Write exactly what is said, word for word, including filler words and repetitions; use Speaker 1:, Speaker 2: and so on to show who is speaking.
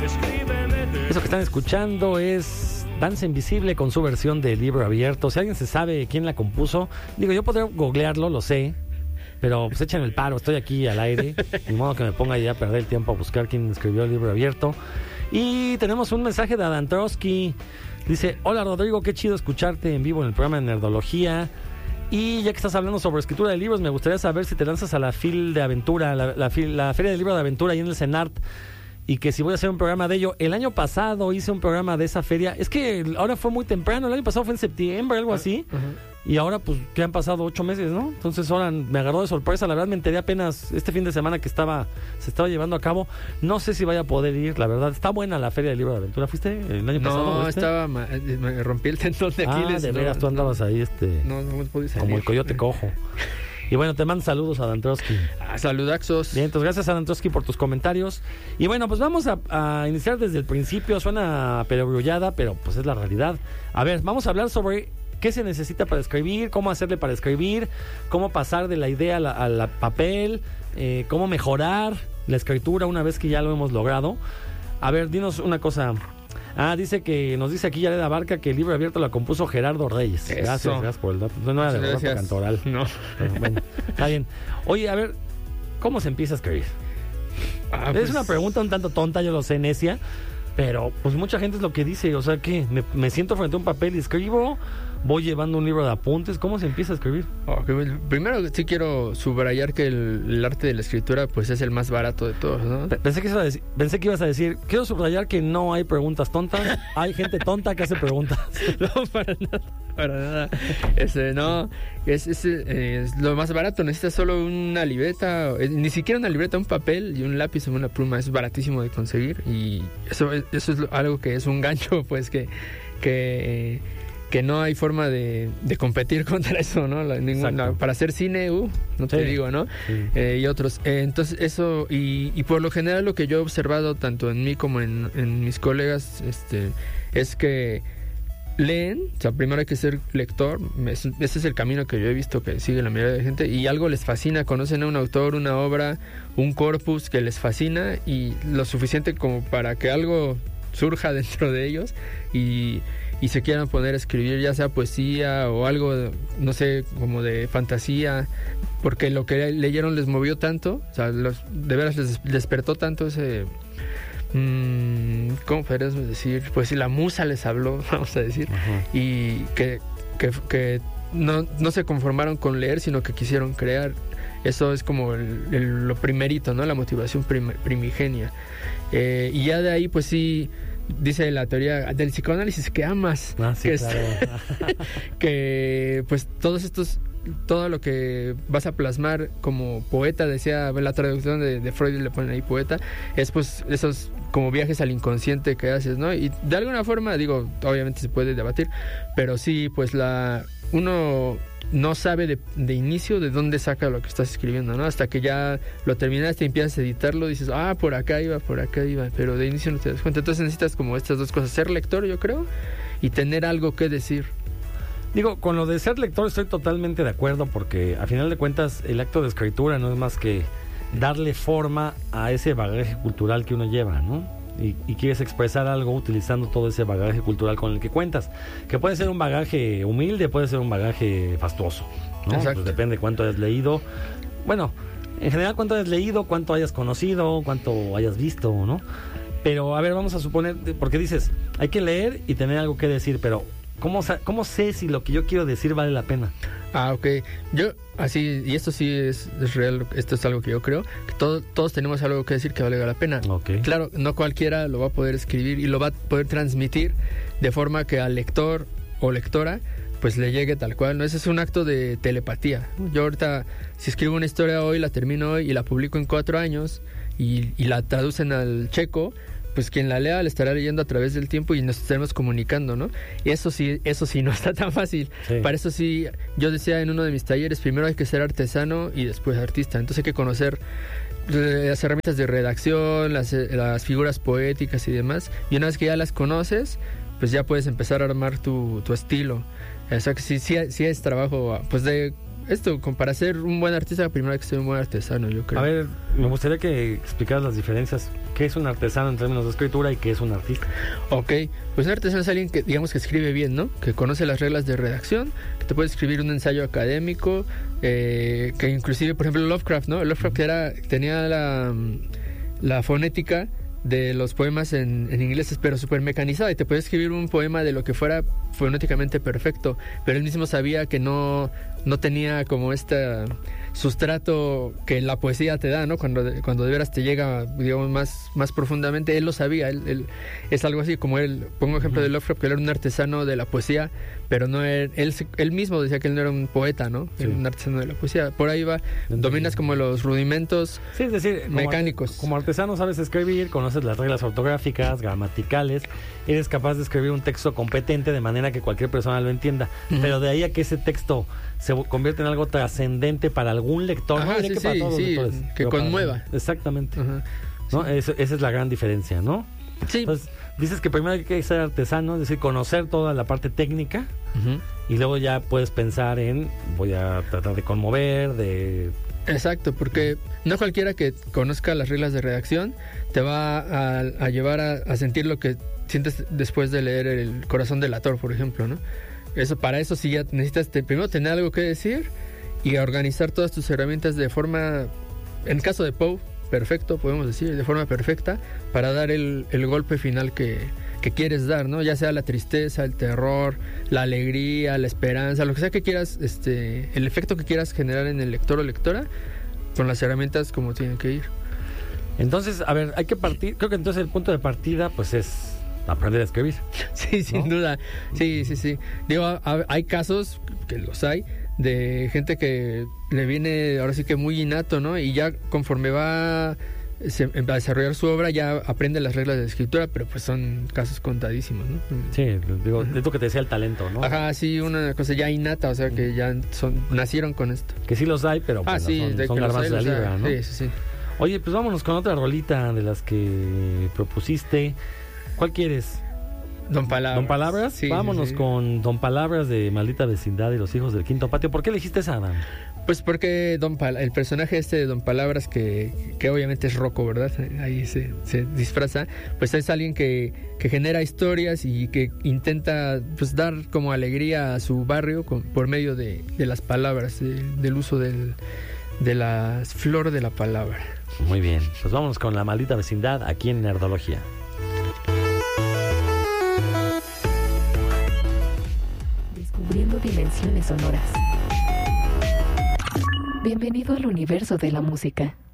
Speaker 1: Eso que están escuchando es Danza Invisible con su versión de Libro Abierto. Si alguien se sabe quién la compuso, digo, yo podría googlearlo, lo sé, pero pues echen el paro, estoy aquí al aire, ni modo que me ponga ya a perder el tiempo a buscar quién escribió el Libro Abierto. Y tenemos un mensaje de Adam Trotsky. Dice: hola Rodrigo, qué chido escucharte en vivo en el programa de Nerdología. Y ya que estás hablando sobre escritura de libros, me gustaría saber si te lanzas a la FIL de Aventura, la, la, fil, la Feria del Libro de Aventura ahí en el CENART, y que si voy a hacer un programa de ello. El año pasado hice un programa de esa feria. Es que ahora fue muy temprano, el año pasado fue en septiembre, algo así. Uh-huh. Y ahora pues que han pasado ocho meses, ¿no? Entonces ahora me agarró de sorpresa. La verdad me enteré apenas este fin de semana que estaba se estaba llevando a cabo. No sé si vaya a poder ir, la verdad. Está buena la Feria del Libro de Aventura. ¿Fuiste el año
Speaker 2: no,
Speaker 1: pasado?
Speaker 2: No, este? estaba... Ma- me rompí el tendón de Aquiles.
Speaker 1: Ah, de veras, no, tú andabas no, ahí este...
Speaker 2: No, no me pude salir.
Speaker 1: Como el coyote cojo. Y bueno, te mando saludos a Adam Trotsky.
Speaker 2: Ah, saludaxos.
Speaker 1: Bien, entonces gracias a Adam Trotsky por tus comentarios. Y bueno, pues vamos a, a iniciar desde el principio. Suena perogrullada, pero pues es la realidad. A ver, vamos a hablar sobre qué se necesita para escribir, cómo hacerle para escribir, cómo pasar de la idea al papel, eh, cómo mejorar la escritura una vez que ya lo hemos logrado. A ver, dinos una cosa. Ah, dice que, nos dice aquí Yared Abarca que el Libro Abierto la compuso Gerardo Reyes.
Speaker 2: Eso.
Speaker 1: Gracias, gracias por el dato. No era de Roberto Cantoral.
Speaker 2: No.
Speaker 1: Pero bueno, está bien. Oye, a ver, ¿cómo se empieza a escribir? Ah, pues... Es una pregunta un tanto tonta, yo lo sé, necia, pero pues mucha gente es lo que dice. O sea, ¿qué? Me, me siento frente a un papel y escribo, voy llevando un libro de apuntes. ¿Cómo se empieza a escribir?
Speaker 2: Okay, bueno, primero sí quiero subrayar que el, el arte de la escritura pues es el más barato de todos, ¿no?
Speaker 1: Pensé que, iba a decir, pensé que ibas a decir, quiero subrayar que no hay preguntas tontas, hay gente tonta que hace preguntas.
Speaker 2: No, para nada, para nada. Este, no, es, es, es lo más barato, necesitas solo una libreta, ni siquiera una libreta, un papel y un lápiz o una pluma, es baratísimo de conseguir y eso, eso es algo que es un gancho, pues que... que que no hay forma de, de competir contra eso, ¿no? La, ninguna, para hacer cine, uh, no te sí. digo, ¿no? Sí. Eh, y otros. Eh, entonces, eso, y, y por lo general lo que yo he observado, tanto en mí como en, en mis colegas, este, es que leen, o sea, primero hay que ser lector, ese es el camino que yo he visto que sigue la mayoría de gente, y algo les fascina, conocen a un autor, una obra, un corpus que les fascina, y lo suficiente como para que algo surja dentro de ellos, y... y se quieran poner a escribir, ya sea poesía o algo, no sé, como de fantasía, porque lo que leyeron les movió tanto, o sea, los, de veras les despertó tanto ese... Mmm, ¿cómo podrías decir? Pues si la musa les habló, vamos a decir, uh-huh. y que, que, que no, no se conformaron con leer, sino que quisieron crear. Eso es como el, el, lo primerito, ¿no? La motivación prim, primigenia. Eh, y ya de ahí, pues sí... Dice la teoría del psicoanálisis que amas,
Speaker 1: ah, sí,
Speaker 2: que,
Speaker 1: claro.
Speaker 2: es, que pues todos estos, todo lo que vas a plasmar como poeta, decía la traducción de, de Freud, le ponen ahí poeta, es pues esos como viajes al inconsciente que haces, ¿no? Y de alguna forma, digo, obviamente se puede debatir, pero sí, pues la uno no sabe de, de inicio de dónde saca lo que estás escribiendo, ¿no? Hasta que ya lo terminaste y empiezas a editarlo, dices, ah, por acá iba, por acá iba, pero de inicio no te das cuenta. Entonces necesitas como estas dos cosas, ser lector, yo creo, y tener algo que decir.
Speaker 1: Digo, con lo de ser lector estoy totalmente de acuerdo, porque a final de cuentas el acto de escritura no es más que darle forma a ese bagaje cultural que uno lleva, ¿no? Y, y quieres expresar algo utilizando todo ese bagaje cultural con el que cuentas, que puede ser un bagaje humilde, puede ser un bagaje fastuoso, ¿no? Pues depende cuánto hayas leído, bueno, en general cuánto hayas leído, cuánto hayas conocido, cuánto hayas visto, ¿no? Pero a ver, vamos a suponer, porque dices, hay que leer y tener algo que decir, pero ¿cómo, cómo sé si lo que yo quiero decir vale la pena?
Speaker 2: Ah, ok. Yo, así, y esto sí es, es real, esto es algo que yo creo, que todo, todos tenemos algo que decir que valga la pena.
Speaker 1: Okay.
Speaker 2: Claro, no cualquiera lo va a poder escribir y lo va a poder transmitir de forma que al lector o lectora pues le llegue tal cual, ¿no? Ese es un acto de telepatía. Yo ahorita, si escribo una historia hoy, la termino hoy y la publico en cuatro años y, y la traducen al checo, pues quien la lea la estará leyendo a través del tiempo y nos estaremos comunicando, ¿no? Y eso sí, eso sí no está tan fácil. Sí. Para eso sí, yo decía en uno de mis talleres, primero hay que ser artesano y después artista. Entonces hay que conocer las herramientas de redacción, las, las figuras poéticas y demás. Y una vez que ya las conoces, pues ya puedes empezar a armar tu, tu estilo. O sea que sí, sí, sí es trabajo, pues de esto, como para ser un buen artista, primero hay que ser un buen artesano, yo creo.
Speaker 1: A ver, me gustaría que explicaras las diferencias. ¿Qué es un artesano en términos de escritura y qué es un artista?
Speaker 2: Ok, pues un artesano es alguien que, digamos, que escribe bien, ¿no? Que conoce las reglas de redacción, que te puede escribir un ensayo académico, eh, que inclusive, por ejemplo, Lovecraft, ¿no? Lovecraft era, tenía la, la fonética de los poemas en, en inglés, pero súper mecanizada, y te puede escribir un poema de lo que fuera fonéticamente perfecto, pero él mismo sabía que no, no tenía como este sustrato que la poesía te da, ¿no? Cuando, cuando de veras te llega, digamos, más, más profundamente, él lo sabía, él, él es algo así como él, pongo ejemplo de Lovecraft, que él era un artesano de la poesía, pero no era, él, él mismo decía que él no era un poeta, ¿no? Sí. Era un artesano de la poesía. Por ahí va, dominas como los rudimentos,
Speaker 1: sí, es decir,
Speaker 2: mecánicos.
Speaker 1: Como, como artesano sabes escribir, conoces las reglas ortográficas, gramaticales, eres capaz de escribir un texto competente de manera que cualquier persona lo entienda, uh-huh. pero de ahí a que ese texto se convierte en algo trascendente para algún lector,
Speaker 2: ajá,
Speaker 1: no
Speaker 2: sí,
Speaker 1: que
Speaker 2: sí,
Speaker 1: para todos
Speaker 2: sí,
Speaker 1: los lectores,
Speaker 2: que conmueva.
Speaker 1: Para, exactamente.
Speaker 2: Uh-huh.
Speaker 1: ¿No?
Speaker 2: Sí.
Speaker 1: Eso, esa es la gran diferencia, ¿no?
Speaker 2: Sí.
Speaker 1: Entonces, dices que primero hay que ser artesano, es decir, conocer toda la parte técnica, uh-huh. y luego ya puedes pensar en, voy a tratar de conmover, de...
Speaker 2: Exacto, porque no cualquiera que conozca las reglas de redacción te va a, a llevar a, a sentir lo que sientes después de leer El corazón del ator, por ejemplo, ¿no? Eso, para eso sí ya necesitas te, primero tener algo que decir y organizar todas tus herramientas de forma, en caso de Poe, perfecto, podemos decir, de forma perfecta, para dar el, el golpe final que, que quieres dar, ¿no? Ya sea la tristeza, el terror, la alegría, la esperanza, lo que sea que quieras, este, el efecto que quieras generar en el lector o lectora, con las herramientas como tienen que ir.
Speaker 1: Entonces, a ver, hay que partir, creo que entonces el punto de partida, pues es aprender a escribir.
Speaker 2: Sí, sin ¿no? duda. Sí, sí, sí. Digo, a, hay casos, que los hay, de gente que le viene ahora sí que muy innato, ¿no? Y ya conforme va se, a desarrollar su obra, ya aprende las reglas de escritura, pero pues son casos contadísimos, ¿no?
Speaker 1: Sí, digo, es lo que te decía el talento, ¿no?
Speaker 2: Ajá, sí, una cosa ya innata, o sea, que ya son nacieron con esto.
Speaker 1: Que sí los hay, pero
Speaker 2: ah,
Speaker 1: pues,
Speaker 2: sí,
Speaker 1: son,
Speaker 2: de
Speaker 1: son
Speaker 2: que
Speaker 1: garbanzos de la libra, ¿no?
Speaker 2: Sí, sí, sí.
Speaker 1: Oye, pues vámonos con otra rolita de las que propusiste. ¿Cuál quieres?
Speaker 2: Don Palabras.
Speaker 1: ¿Don Palabras?
Speaker 2: Sí,
Speaker 1: vámonos
Speaker 2: sí, sí.
Speaker 1: con Don Palabras de Maldita Vecindad y los Hijos del Quinto Patio. ¿Por qué elegiste esa, Adam?
Speaker 2: Pues porque Don Pal- el personaje este de Don Palabras, que, que obviamente es Rocco, ¿verdad? Ahí se, se disfraza. Pues es alguien que, que genera historias y que intenta pues dar como alegría a su barrio con, por medio de, de las palabras, de, del uso del, de la flor de la palabra.
Speaker 1: Muy bien, pues vámonos con La Maldita Vecindad aquí en Nerdología.
Speaker 3: Descubriendo dimensiones sonoras. Bienvenido al universo de la música.